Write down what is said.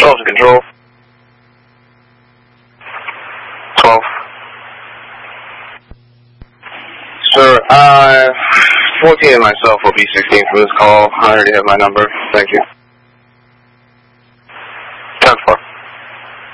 12 to control. 12. Sir, 14 and myself will be 16 from this call. I already have my number. Thank you. 10-4.